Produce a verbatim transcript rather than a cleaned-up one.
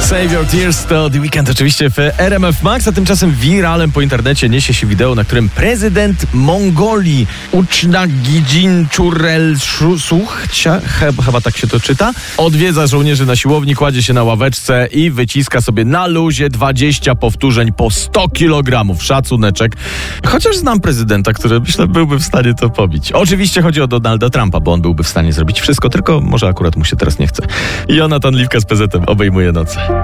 Save Your Tears to The Weeknd oczywiście w R M F Max, a tymczasem wiralem po internecie niesie się wideo, na którym prezydent Mongolii Uchnagidjin Churelsuch, chyba tak się to czyta, odwiedza żołnierzy na siłowni, kładzie się na ławeczce i wyciska sobie na luzie dwadzieścia powtórzeń po sto kilogramów. Szacuneczek. Chociaż znam prezydenta, który myślę byłby w stanie to pobić. Oczywiście chodzi o Donalda Trumpa, bo on byłby w stanie zrobić wszystko, tylko może akurat mu się teraz nie chce. Jonatan Liwka z P Z M obejmuje noce.